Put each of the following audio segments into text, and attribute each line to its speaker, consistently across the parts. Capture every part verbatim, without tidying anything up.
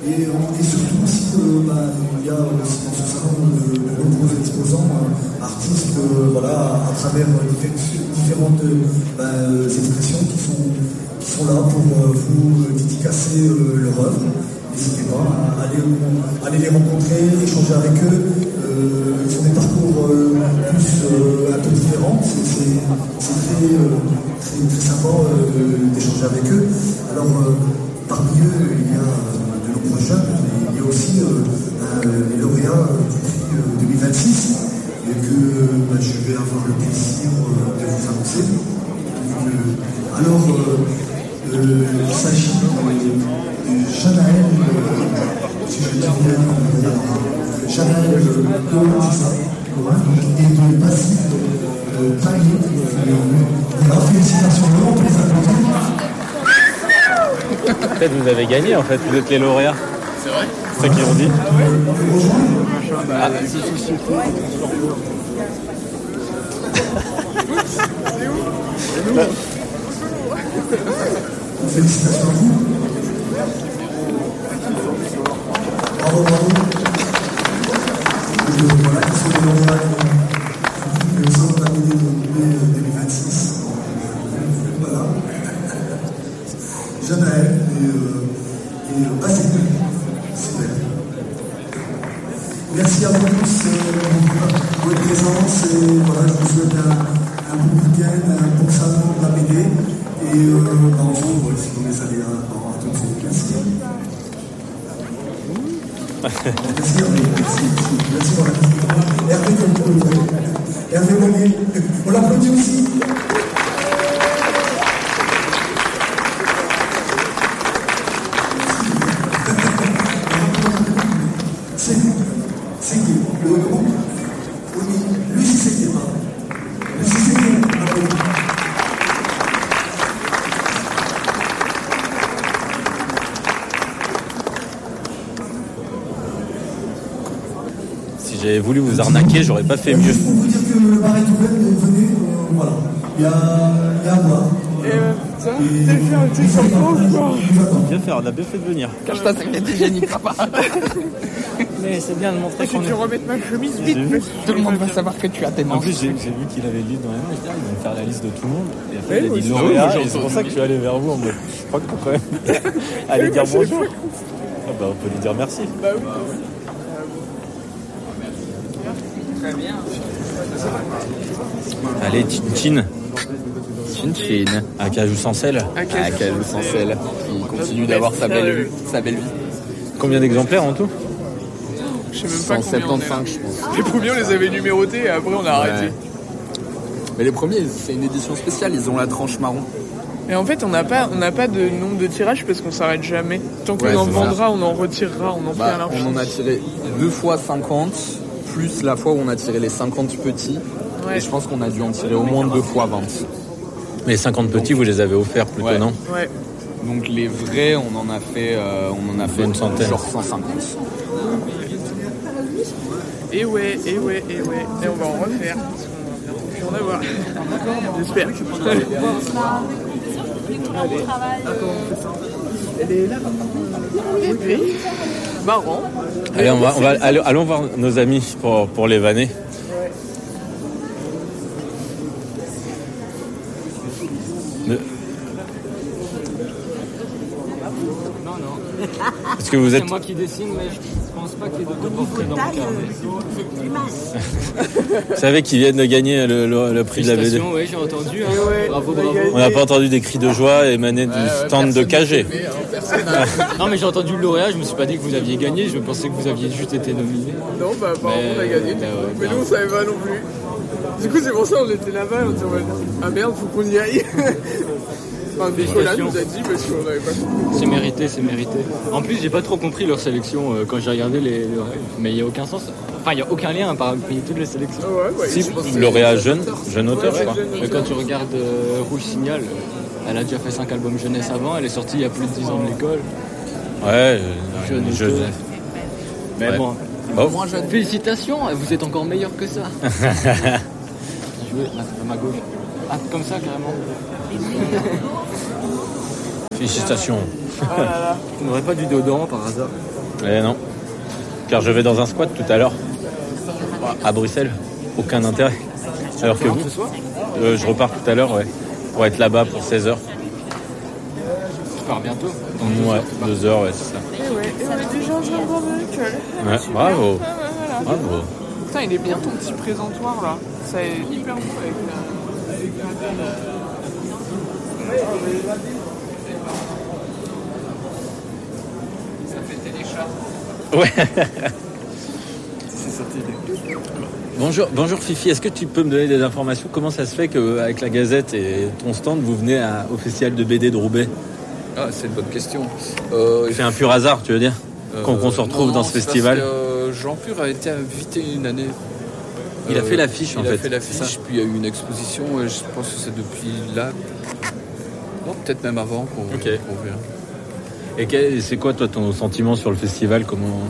Speaker 1: Et, et surtout aussi, euh, bah, il y a dans ce salon de, de nombreux exposants, euh, artistes, euh, voilà, à travers différentes bah, expressions qui sont, qui sont là pour euh, vous dédicacer euh, leur œuvre. N'hésitez pas à aller, à aller les rencontrer, échanger avec eux. Euh, ils ont des parcours euh, plus euh, un peu différents. C'est, c'est, c'est très, euh, très, très sympa euh, d'échanger avec eux. Alors, euh, parmi eux, il y a de nombreux jeunes, mais il y a aussi euh, les lauréats du prix euh, deux mille vingt-six et que bah, je vais avoir le plaisir euh, de vous annoncer. Donc, euh, alors, euh, euh, il s'agit de Janaël, euh, si je dis bien, euh, Janaël Corin, c'est ça, Corin, et de Basile euh, Taillé. Alors, félicitations, on peut les applaudir.
Speaker 2: Peut-être vous avez gagné en fait, vous êtes les lauréats.
Speaker 3: C'est vrai.
Speaker 2: C'est ça qu'ils ont dit.
Speaker 3: Ah,
Speaker 1: Félicitations à vous. Bravo, bravo. Et voilà, qui sont les lauréats du centre de l'année deux mille vingt-six. Voilà. Janaël et, euh, et euh, Basile. Super. Merci à vous tous euh, pour votre présence et voilà, je vous souhaite un, un bon week-end, un bon salon de la B D et euh, bah, on se retrouve si vous les allez à, à tout de suite. Merci. Merci, Hervé. Merci, merci, merci. Hervé, comme vous le Hervé Monnier. On l'applaudit aussi. C'est c'est qui le groupe. Oui, lui, c'est qui pas. Lui, c'est qui.
Speaker 2: Si j'avais voulu vous arnaquer, j'aurais pas fait mieux.
Speaker 1: Juste pour vous dire que le bar est ouvert, venez, euh, voilà. Il y a, il y a à boire.
Speaker 4: Et euh, ça, t'as fait un truc sur toi ou quoi?
Speaker 2: Bien faire, on a bien fait de venir.
Speaker 4: Cache ta secrétaire hygiénique, papa.
Speaker 2: Mais c'est bien de montrer
Speaker 4: Faut que tu remettes ma chemise vite. Tout le monde va savoir que tu as tes
Speaker 2: En
Speaker 4: noms.
Speaker 2: plus, j'ai, j'ai vu qu'il avait le livre dans la main. Je dis, ah, ils vont faire la liste de tout le monde. Et après,
Speaker 4: Oui,
Speaker 2: il a dit
Speaker 4: oui,
Speaker 2: lauréat.
Speaker 4: oui,
Speaker 2: Et c'est pour ça que je suis allé vers vous en mode, je crois qu'on peut quand même aller dire bonjour. Ah bah, on peut lui dire merci.
Speaker 4: Bah oui. Très bien.
Speaker 2: Allez, Chin Chin. Chin Chin. À Cajou sans sel.
Speaker 4: À Cajou.
Speaker 3: à Cajou sans sel, qui continue d'avoir sa belle vie. Sa belle vie.
Speaker 2: Combien d'exemplaires en tout?
Speaker 4: Je sais même pas combien on est là.
Speaker 3: cent soixante-quinze, je pense.
Speaker 4: Les premiers, on les avait numérotés et après, on a arrêté.
Speaker 3: Ouais. Mais les premiers, c'est une édition spéciale, ils ont la tranche marron.
Speaker 4: Et en fait, on n'a pas, on n'a pas de nombre de tirages parce qu'on s'arrête jamais. Tant qu'on
Speaker 3: Ouais,
Speaker 4: en
Speaker 3: c'est
Speaker 4: vendra,
Speaker 3: ça.
Speaker 4: on en retirera, on en fait à
Speaker 3: Bah,
Speaker 4: l'infini.
Speaker 3: on en a tiré deux fois cinquante, plus la fois où on a tiré les cinquante petits.
Speaker 4: Ouais.
Speaker 3: Et je pense qu'on a dû en tirer au moins deux fois vingt.
Speaker 2: Les cinquante petits, vous les avez offerts plutôt,
Speaker 3: Ouais.
Speaker 2: non?
Speaker 4: Ouais.
Speaker 3: Donc les vrais, on en a fait, euh, on en a fait
Speaker 2: Une centaine.
Speaker 3: genre cent cinquante.
Speaker 4: Et ouais, et ouais, et ouais. Et on va en refaire. Parce qu'on va bientôt plus en avoir. J'espère. Allez. Allez. Ah, comment on fait ça? Elle est là. Oui. Marrant.
Speaker 2: Allez, on va, on va, allons, allons voir nos amis pour, pour les vanner. Ne- Est-ce que vous êtes...
Speaker 5: C'est moi qui dessine, mais je pense pas qu'il y ait de portrait dans mon carnet.
Speaker 2: Vous savez qu'ils viennent de gagner le, le, le prix de la B D.
Speaker 5: Félicitations, oui, j'ai entendu. Hein.
Speaker 4: Ouais,
Speaker 5: Bravo,
Speaker 4: on a
Speaker 5: bravo.
Speaker 4: gagné.
Speaker 2: On n'a pas entendu des cris de joie émanés du stand de K G.
Speaker 5: Non, mais j'ai entendu le lauréat, je me suis pas dit que vous aviez gagné, je pensais que vous aviez juste été nominé.
Speaker 4: Non, bah apparemment on a gagné.
Speaker 5: bah ouais,
Speaker 4: mais
Speaker 5: bah.
Speaker 4: nous on savait pas non plus. Du coup c'est pour ça qu'on était là-bas, on était en mode ah merde, faut qu'on y aille. Enfin, Nicolas nous a dit parce qu'on n'avait pas compris.
Speaker 5: C'est mérité, c'est mérité. En plus, j'ai pas trop compris leur sélection euh, quand j'ai regardé les, les... Mais il y a aucun sens. Enfin, il y a aucun lien parmi toutes les sélections.
Speaker 4: Ah ouais, bah,
Speaker 2: Si,
Speaker 4: je pense que-
Speaker 2: lauréat jeune, jeune auteur, je crois.
Speaker 4: jeune
Speaker 5: Mais quand tu regardes euh, Rouge Signal, euh, elle a déjà fait cinq albums jeunesse avant, elle est sortie il y a plus de dix ans de l'école.
Speaker 2: Ouais, euh,
Speaker 5: Jeune
Speaker 2: jeune.
Speaker 5: auteur. Mais
Speaker 2: Ouais.
Speaker 5: bon,
Speaker 2: Bon.
Speaker 5: moins jeune. Félicitations, vous êtes encore meilleur que ça. Jouer à ma gauche. Ah, comme ça, carrément.
Speaker 2: Félicitations.
Speaker 4: Ah là là.
Speaker 3: Tu n'aurais pas du déodorant par hasard?
Speaker 2: Eh non. Car je vais dans un squat tout à l'heure. À Bruxelles. Aucun intérêt. Alors que vous, euh, je repars tout à l'heure, ouais. Pour être là-bas pour seize heures.
Speaker 5: Tu pars bientôt?
Speaker 2: Ouais, deux heures, ouais, c'est ça.
Speaker 4: Et ouais, et ouais, déjà je viens de voir de l'école.
Speaker 2: Ouais, bravo.
Speaker 4: Ouais, ouais, voilà.
Speaker 2: Bravo.
Speaker 4: Putain, il est bien ton petit présentoir là. Ça est hyper beau avec la. Avec
Speaker 5: Ça fait téléchat.
Speaker 2: Ouais.
Speaker 3: C'est sorti.
Speaker 2: Bonjour, bonjour Fifi, est-ce que tu peux me donner des informations? Comment ça se fait qu'avec la Gazette et ton stand, vous venez à, au festival de B D de Roubaix?
Speaker 6: Ah, c'est une bonne question. Euh,
Speaker 2: C'est un pur hasard, tu veux dire
Speaker 6: euh,
Speaker 2: Qu'on qu'on se retrouve
Speaker 6: non,
Speaker 2: dans ce
Speaker 6: c'est
Speaker 2: festival
Speaker 6: parce que, euh, Jean Pur a été invité une année.
Speaker 2: Il a
Speaker 6: Euh,
Speaker 2: fait l'affiche, en
Speaker 6: Il
Speaker 2: fait,
Speaker 6: a fait
Speaker 2: c'est
Speaker 6: l'affiche,
Speaker 2: ça.
Speaker 6: puis il y a eu une exposition, et je pense que c'est depuis là. Non, peut-être même avant qu'on
Speaker 2: Ok.
Speaker 6: qu'on vient.
Speaker 2: Et quel- c'est quoi, toi, ton sentiment sur le festival? Comment...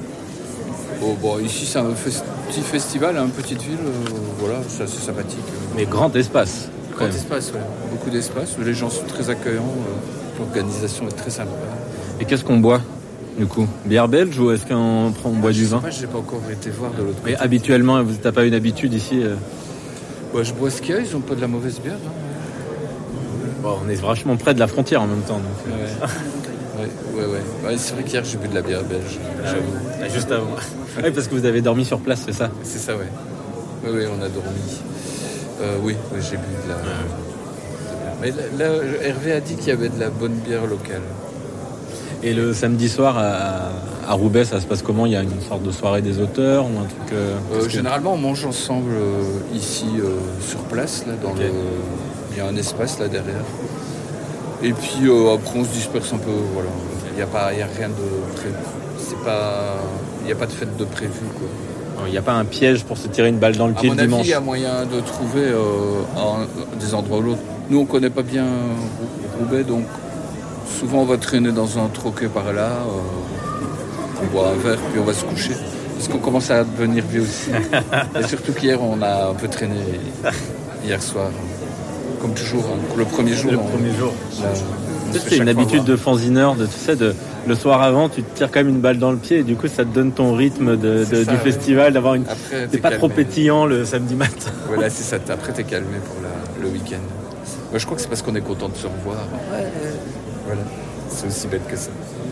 Speaker 6: Oh, bon, ici, c'est un fes- petit festival, une petite ville, euh, voilà, c'est assez sympathique.
Speaker 2: Mais grand espace, quand
Speaker 6: Grand
Speaker 2: même.
Speaker 6: espace, ouais. Beaucoup d'espace, les gens sont très accueillants, euh, l'organisation est très sympa.
Speaker 2: Et qu'est-ce qu'on boit, du coup? Bière belge ou est-ce qu'on prend, on boit du vin?
Speaker 6: Moi, j'ai pas encore été voir de l'autre côté.
Speaker 2: Mais habituellement, vous n'avez pas une habitude ici euh...
Speaker 6: Ouais, je bois ce qu'il y a, ils ont pas de la mauvaise bière, hein.
Speaker 2: Bon, on est vachement près de la frontière en même temps. Donc, euh,
Speaker 6: Ouais, ouais, ouais. ouais c'est vrai qu'hier j'ai bu de la bière belge, j'avoue.
Speaker 2: Juste avant. Oui, parce que vous avez dormi sur place, c'est ça?
Speaker 6: C'est ça, ouais. Oui, oui, on a dormi. Euh, oui, oui, j'ai bu de la. Mais là, là, Hervé a dit qu'il y avait de la bonne bière locale.
Speaker 2: Et le samedi soir à, à Roubaix, ça se passe comment? Il y a une sorte de soirée des auteurs ou un truc euh,
Speaker 6: Euh,
Speaker 2: parce que-
Speaker 6: généralement, on mange ensemble euh, ici, euh, sur place, là, dans
Speaker 2: Ok.
Speaker 6: le. Il y a un espace là derrière. Et puis euh, après, on se disperse un peu, voilà. Il n'y a pas, il y a rien de très. C'est pas. Il n'y a pas de fête de prévu, quoi.
Speaker 2: Il n'y a pas un piège pour se tirer une balle dans le
Speaker 6: À
Speaker 2: pied
Speaker 6: mon
Speaker 2: le
Speaker 6: avis,
Speaker 2: dimanche?
Speaker 6: il y a moyen de trouver euh, un- des endroits ou l'autre. Nous, on connaît pas bien Rou- Roubaix, donc souvent on va traîner dans un troquet par là, euh, on boit un verre, puis on va se coucher. Parce qu'on commence à devenir vieux aussi. Et surtout qu'hier, on a un peu traîné hier soir. Comme toujours, hein. Le premier jour.
Speaker 2: Le
Speaker 6: on-
Speaker 2: premier jour.
Speaker 6: on- on se fait
Speaker 2: C'est une
Speaker 6: chaque fois
Speaker 2: habitude
Speaker 6: voir.
Speaker 2: de fanzineur, de, tu sais, de, le soir avant, tu te tires quand même une balle dans le pied et du coup, ça te donne ton rythme de, de-
Speaker 6: C'est ça,
Speaker 2: du
Speaker 6: ouais.
Speaker 2: festival, d'avoir une.
Speaker 6: Après,
Speaker 2: T'es
Speaker 6: t'es
Speaker 2: pas trop
Speaker 6: calmé.
Speaker 2: pétillant le samedi matin.
Speaker 6: Voilà, c'est ça. Après, t'es calmé pour la- le week-end. Moi, je crois que c'est parce qu'on est content de se revoir. Voilà, c'est aussi bête que ça.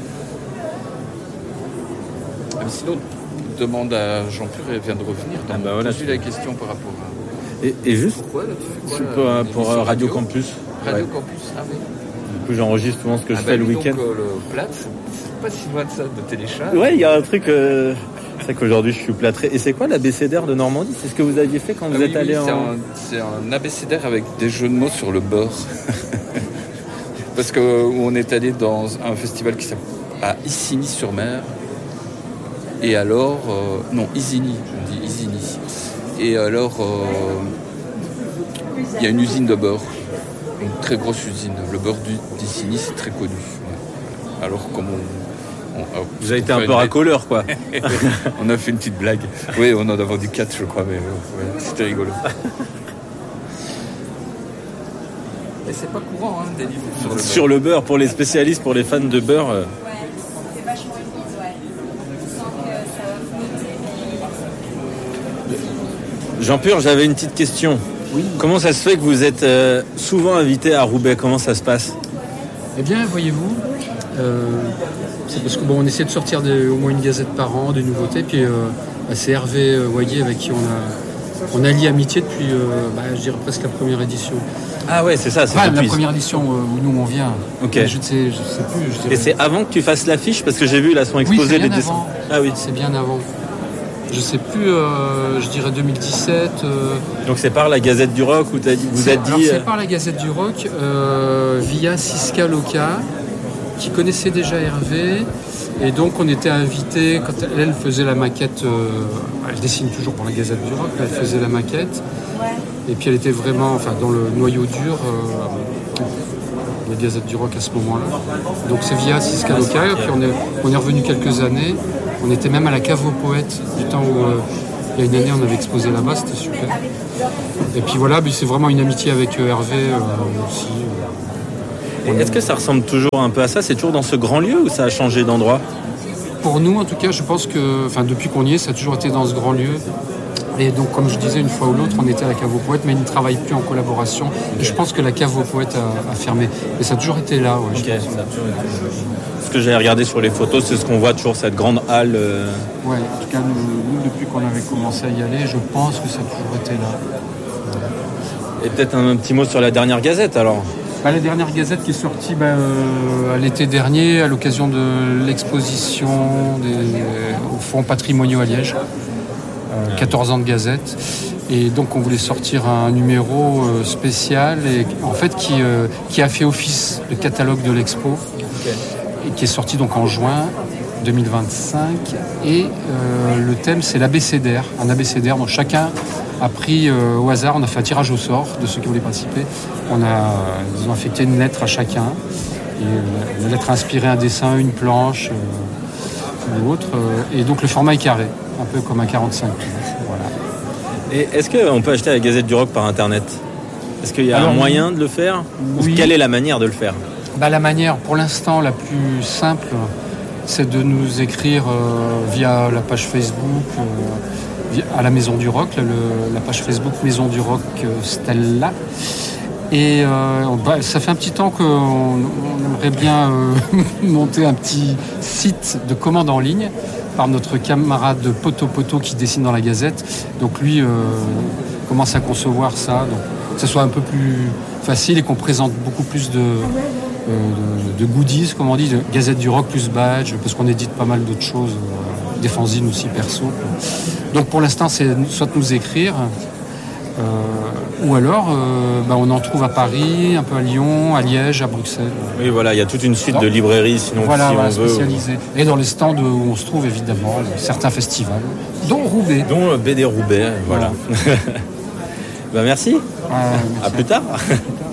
Speaker 6: Ah, mais sinon, demande à Jean Pur, elle vient de revenir.
Speaker 2: Ah bah voilà,
Speaker 6: Pose-lui la question par rapport à...
Speaker 2: Et, et juste
Speaker 6: Pourquoi, là, tu fais quoi,
Speaker 2: pour,
Speaker 6: là,
Speaker 2: euh,
Speaker 6: une
Speaker 2: pour,
Speaker 6: émission
Speaker 2: euh, Radio Campus.
Speaker 6: Radio
Speaker 2: Ouais.
Speaker 6: Campus, ah oui.
Speaker 2: Du coup, j'enregistre souvent ce que
Speaker 6: Ah
Speaker 2: je
Speaker 6: bah
Speaker 2: fais le
Speaker 6: oui, donc,
Speaker 2: week-end.
Speaker 6: euh, le plat, c'est c'est pas si loin de ça, de Téléchat.
Speaker 2: Ouais, il y a un truc. euh, C'est vrai qu'aujourd'hui, je suis plâtré. Et c'est quoi l'abécédaire de Normandie? C'est ce que vous aviez fait quand
Speaker 6: Ah
Speaker 2: vous
Speaker 6: oui,
Speaker 2: êtes
Speaker 6: oui,
Speaker 2: allé
Speaker 6: c'est
Speaker 2: en.
Speaker 6: un, c'est un abécédaire avec des jeux de mots sur le beurre. Parce que où on est allé dans un festival qui s'appelle à Isigny-sur-Mer. Et alors, euh, non, Isigny, on dit Isigny. Et alors, euh, il y a une usine de beurre, une très grosse usine. Le beurre du- d'Isigny, c'est très connu. Ouais. Alors, comme on, on- alors,
Speaker 2: Vous avez été
Speaker 6: pour
Speaker 2: un
Speaker 6: faire
Speaker 2: peu
Speaker 6: une-
Speaker 2: racoleur, quoi.
Speaker 6: on a fait une petite blague. Oui, on en a vendu quatre, je crois, mais euh, ouais, c'était rigolo. Et c'est pas courant, hein, des livres sur le beurre.
Speaker 2: Sur le beurre, pour les spécialistes, pour les fans de beurre. euh,
Speaker 7: Ouais, c'est vachement humide, ouais. Je sens que ça va flotter.
Speaker 2: Jean Pur, j'avais une petite question.
Speaker 8: Oui.
Speaker 2: Comment ça se fait que vous êtes euh, souvent invité à Roubaix? Comment ça se passe?
Speaker 8: Eh bien, voyez-vous, euh, c'est parce que bon, on essaie de sortir des- au moins une gazette par an, des nouveautés. Puis euh, bah, c'est Hervé euh, Voyer avec qui on a, on a lié amitié depuis, euh, bah, je dirais presque la première édition.
Speaker 2: Ah ouais, c'est ça, c'est
Speaker 8: Enfin, la
Speaker 2: depuis.
Speaker 8: première édition euh, où nous on vient.
Speaker 2: Ok.
Speaker 8: Mais Je ne sais, je sais plus. Je dirais-
Speaker 2: Et c'est avant que tu fasses l'affiche? Parce que j'ai vu, là, sont
Speaker 8: Oui,
Speaker 2: exposés
Speaker 8: c'est
Speaker 2: les
Speaker 8: bien
Speaker 2: dessins.
Speaker 8: avant.
Speaker 2: Ah oui.
Speaker 8: C'est bien avant. Je sais plus, euh, je dirais deux mille dix-sept. euh,
Speaker 2: Donc c'est par la Gazette du Rock où t'as dit, vous
Speaker 8: C'est-
Speaker 2: êtes
Speaker 8: alors,
Speaker 2: dit.
Speaker 8: c'est
Speaker 2: euh,
Speaker 8: par la Gazette du Rock, euh, via Siska Loca, qui connaissait déjà Hervé. Et donc, on était invités, quand elle, elle faisait la maquette, euh, elle dessine toujours pour la Gazette du Rock, mais elle faisait la maquette. Et puis, elle était vraiment enfin, dans le noyau dur euh, de la Gazette du Rock à ce moment-là. Donc, c'est via Siska Loca. Et puis, on est, on est revenu quelques années. On était même à la cave aux poètes, du temps où, euh, il y a une année, on avait exposé là-bas, c'était super. Et puis voilà, puis c'est vraiment une amitié avec euh, Hervé euh, aussi.
Speaker 2: Et est-ce que ça ressemble toujours un peu à ça? C'est toujours dans ce grand lieu ou ça a changé d'endroit?
Speaker 8: Pour nous, en tout cas, je pense que, enfin, depuis qu'on y est, ça a toujours été dans ce grand lieu. Et donc, comme je disais, une fois ou l'autre, on était à la Cave aux Poètes, mais ils ne travaillent plus en collaboration. Et je pense que la Cave aux Poètes a, a fermé. Mais ça a toujours été là, ouais.
Speaker 2: Ok, ça a toujours été là. Ce que j'ai regardé sur les photos, c'est ce qu'on voit toujours, cette grande halle. Euh...
Speaker 8: Ouais, en tout cas, nous, nous, depuis qu'on avait commencé à y aller, je pense que ça a toujours été là.
Speaker 2: Et peut-être un, un petit mot sur la dernière gazette, alors.
Speaker 8: Bah, la dernière gazette qui est sortie bah, euh, à l'été dernier, à l'occasion de l'exposition des, au Fonds patrimoniaux à Liège. Euh, quatorze ans de gazette. Et donc on voulait sortir un numéro euh, spécial et, en fait, qui, euh, qui a fait office de catalogue de l'expo. Okay. Et qui est sorti donc en juin deux mille vingt-cinq. Et euh, le thème, c'est l'abécédaire. Un abécédaire dont chacun a pris euh, au hasard. On a fait un tirage au sort de ceux qui voulaient participer. On a, ils ont affecté une lettre à chacun. Et, euh, une lettre a inspiré un dessin, une planche euh, ou autre. Euh, et donc le format est carré, un peu comme un quarante-cinq. Voilà.
Speaker 2: Et est-ce qu'on peut acheter la Gazette du Rock par Internet? Est-ce qu'il y a Alors, un moyen de le faire? Oui. Quelle est la manière de le faire?
Speaker 8: Bah, la manière, pour l'instant, la plus simple, c'est de nous écrire euh, via la page Facebook euh, via, à la Maison du Rock, le, la page Facebook Maison du Rock euh, Stella. Et euh, bah, ça fait un petit temps qu'on on aimerait bien euh, monter un petit site de commande en ligne par notre camarade Poto Poto qui dessine dans la Gazette. Donc lui euh, commence à concevoir ça, donc que ce soit un peu plus facile et qu'on présente beaucoup plus de, euh, de, de goodies, comme on dit, de Gazette du Rock plus badge, parce qu'on édite pas mal d'autres choses, euh, des fanzines aussi perso. Donc pour l'instant, c'est soit de nous écrire, Euh, ou alors, euh, bah, on en trouve à Paris, un peu à Lyon, à Liège, à Bruxelles.
Speaker 2: Oui, voilà, il y a toute une suite non. de librairies, sinon
Speaker 8: voilà,
Speaker 2: si
Speaker 8: voilà,
Speaker 2: on veut.
Speaker 8: Spécialisées. Ou... Et dans les stands où on se trouve évidemment certains festivals, dont Roubaix.
Speaker 2: Dont B D Roubaix, voilà. voilà. bah, merci. Euh, merci. À plus tard.